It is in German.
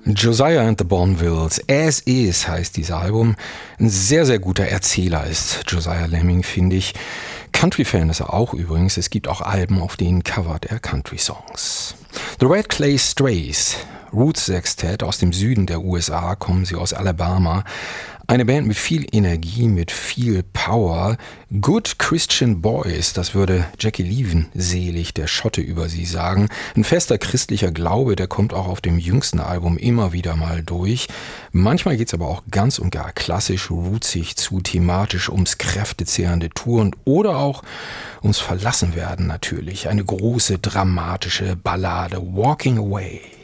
Josiah and the Bonvilles, As Is heißt dieses Album. Ein sehr, sehr guter Erzähler ist Josiah Lemming, finde ich. Country-Fan ist er auch übrigens. Es gibt auch Alben, auf denen covert er Country-Songs. The Red Clay Strays, Roots Sextet aus dem Süden der USA, kommen sie aus Alabama. Eine Band mit viel Energie, mit viel Power. Good Christian Boys, das würde Jackie Leven selig, der Schotte, über sie sagen. Ein fester christlicher Glaube, der kommt auch auf dem jüngsten Album immer wieder mal durch. Manchmal geht's aber auch ganz und gar klassisch, rootsig zu, thematisch ums kräftezehrende Touren oder auch ums Verlassenwerden natürlich. Eine große, dramatische Ballade, Walking Away.